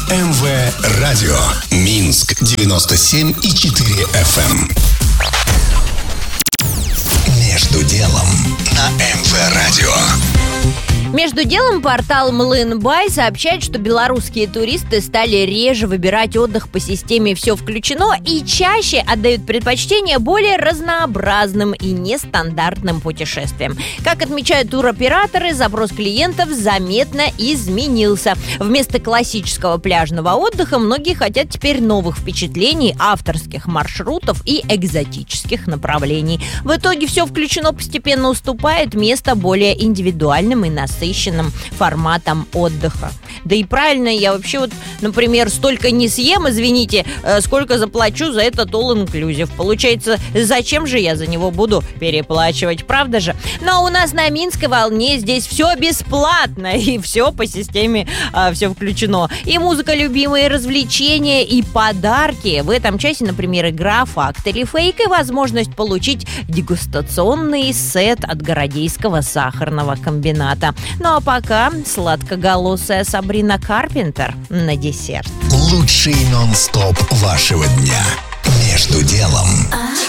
МВ Радио. Минск 97,4 FM. Между делом на МВ Радио. Между делом портал Млын.бай сообщает, что белорусские туристы стали реже выбирать отдых по системе «Все включено» и чаще отдают предпочтение более разнообразным и нестандартным путешествиям. Как отмечают туроператоры, запрос клиентов заметно изменился. Вместо классического пляжного отдыха многие хотят теперь новых впечатлений, авторских маршрутов и экзотических направлений. В итоге «Все включено» постепенно уступает место более индивидуальным и насыщенным форматом отдыха. Да и правильно, я вообще например, столько не съем, извините, сколько заплачу за этот all-inclusive. Получается, зачем же я за него буду переплачивать, правда же? Но у нас на Минской волне здесь все бесплатно, и все по системе «Все включено». И музыка любимая, и развлечения, и подарки. В этом часе, например, игра «Факт или фейк» и возможность получить дегустационный сет от Городейского сахарного комбината. Ну а пока сладкоголосая Сабрина Карпентер на десерт. Лучший нон-стоп вашего дня. Между делом.